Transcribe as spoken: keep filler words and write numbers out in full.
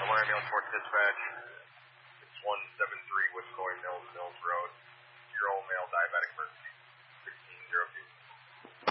Alarm ambulance for dispatch. It's one seven three with